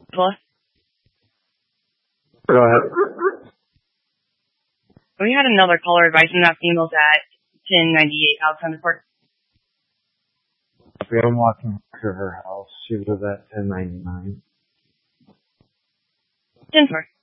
Hello? Go ahead. We had another caller advising that female's at 1098 Alexander Court. I'm walking to her house. She was at 1099. 10-4.